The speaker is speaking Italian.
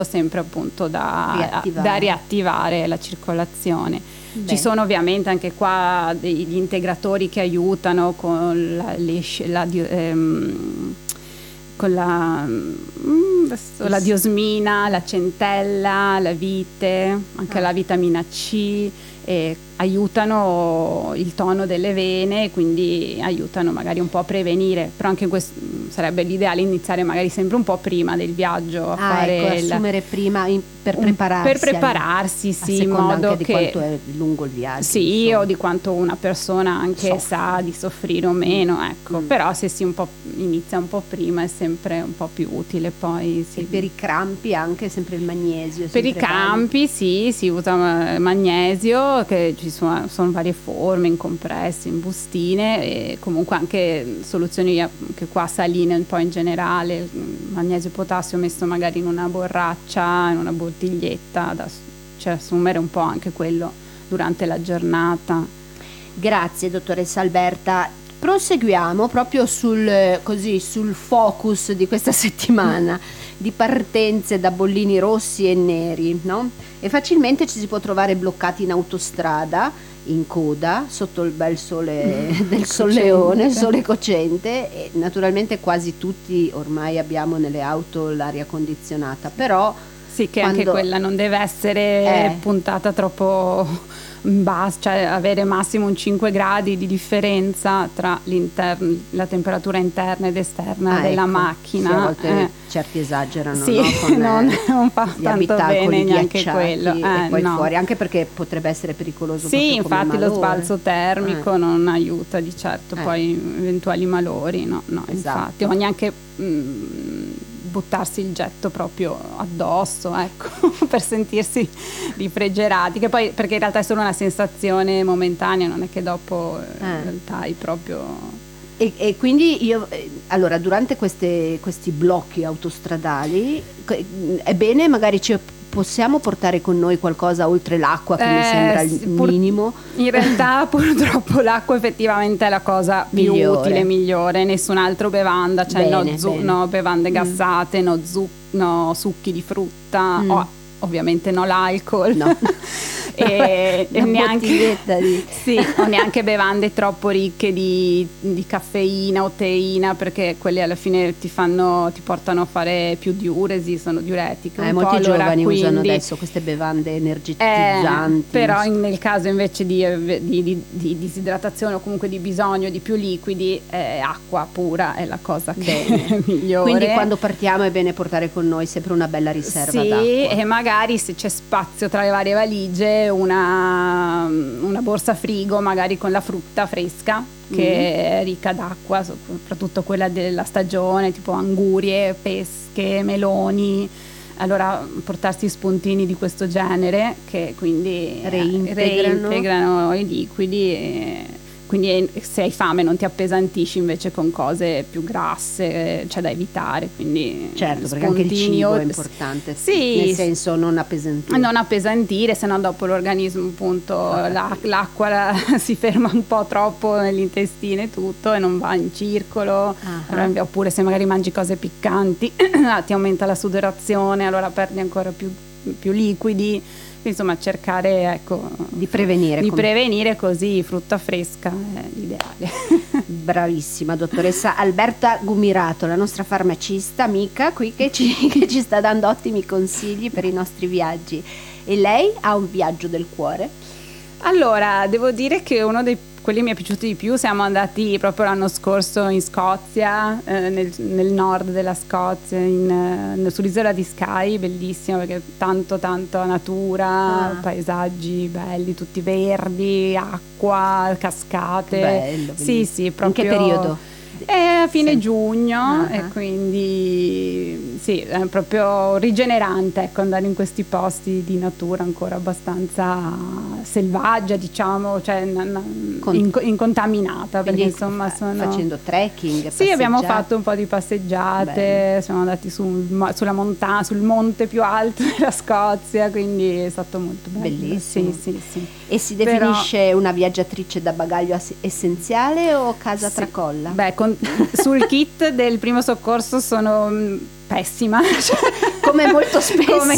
sempre appunto da riattivare la circolazione. Bene. Ci sono ovviamente anche qua degli integratori che aiutano con la diosmina, la centella, la vite, anche la vitamina C, e aiutano il tono delle vene, quindi aiutano magari un po' a prevenire, però anche questo sarebbe l'ideale, iniziare magari sempre un po' prima del viaggio a fare assumere prima per prepararsi, sì, in modo anche che di quanto è lungo il viaggio, sì, insomma. o di quanto una persona anche sa di soffrire o meno, ecco. Però se si inizia un po' prima è sempre un po' più utile. Poi sì. E per i crampi anche sempre il magnesio? Per i crampi sì, si usa magnesio, che ci sono varie forme, in compresse, in bustine, e comunque anche soluzioni anche qua saline un po' in generale, magnesio e potassio messo magari in una borraccia, in una bottiglietta, cioè assumere un po' anche quello durante la giornata. Grazie dottoressa Alberta. Proseguiamo proprio sul focus di questa settimana di partenze da bollini rossi e neri, no? E facilmente ci si può trovare bloccati in autostrada, in coda, sotto il bel sole del solleone, il sole cocente, e naturalmente quasi tutti ormai abbiamo nelle auto l'aria condizionata, però sì, che anche quella non deve essere puntata troppo in basso, cioè avere massimo un 5 gradi di differenza tra la temperatura interna ed esterna della macchina. Sì, a volte certi esagerano, sì, no? non fa tanto bene neanche quello. E poi fuori, anche perché potrebbe essere pericoloso. Sì, infatti come lo sbalzo termico non aiuta di certo poi eventuali malori, no, esatto. Infatti, o neanche buttarsi il getto proprio addosso, ecco, per sentirsi rifrigerati, che poi, perché in realtà è solo una sensazione momentanea, non è che dopo in realtà hai proprio... E quindi io, allora, durante questi blocchi autostradali è bene, magari possiamo portare con noi qualcosa oltre l'acqua, che mi sembra il minimo. In realtà purtroppo l'acqua effettivamente è la cosa più utile, migliore, nessun altro bevanda, cioè no bevande gassate, no succhi di frutta, ovviamente no l'alcol. No. e neanche o neanche bevande troppo ricche di caffeina o teina, perché quelle alla fine ti portano a fare più diuresi, sono diuretiche. Molti giovani usano adesso queste bevande energizzanti. Però nel caso invece di disidratazione o comunque di bisogno di più liquidi, acqua pura è la cosa che è migliore. Quindi quando partiamo è bene portare con noi sempre una bella riserva d'acqua. Sì, e magari se c'è spazio tra le varie valigie una borsa frigo magari con la frutta fresca che è ricca d'acqua, soprattutto quella della stagione, tipo angurie, pesche, meloni. Allora portarsi spuntini di questo genere che quindi reintegrano i liquidi, quindi se hai fame non ti appesantisci invece con cose più grasse, cioè da evitare, quindi certo, perché anche il cibo è importante, nel senso non appesantire, se no dopo l'organismo appunto l'acqua si ferma un po' troppo nell'intestino e tutto, e non va in circolo. Oppure se magari mangi cose piccanti ti aumenta la sudorazione, allora perdi ancora più liquidi. Insomma, cercare di prevenire così frutta fresca è l'ideale. Bravissima dottoressa Alberta Gumirato, la nostra farmacista amica qui che ci sta dando ottimi consigli per i nostri viaggi. E lei ha un viaggio del cuore? Allora, devo dire che uno dei quelli mi è piaciuto di più, siamo andati proprio l'anno scorso in Scozia, nel nord della Scozia, sull'isola di Skye, bellissima perché tanta natura, paesaggi belli, tutti verdi, acqua, cascate. Bello, sì, proprio. In che periodo? È a fine giugno e quindi sì, è proprio rigenerante, ecco, andare in questi posti di natura ancora abbastanza selvaggia, diciamo, cioè incontaminata, perché insomma facendo trekking, sì, abbiamo fatto un po' di passeggiate, siamo andati sulla montagna, sul monte più alto della Scozia, quindi è stato molto bello. Bellissimo. Sì. E si definisce una viaggiatrice da bagaglio essenziale o casa tracolla? Beh, sul kit del primo soccorso sono pessima, come molto spesso, come